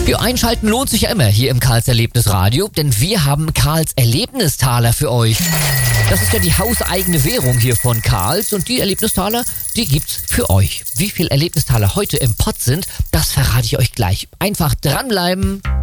Ja, einschalten lohnt sich ja immer hier im Karls Erlebnisradio, denn wir haben Karls Erlebnistaler für euch. Das ist ja die hauseigene Währung hier von Karls und die Erlebnistaler, die gibt's für euch. Wie viel Erlebnistaler heute im Pott sind, das verrate ich euch gleich. Einfach dranbleiben.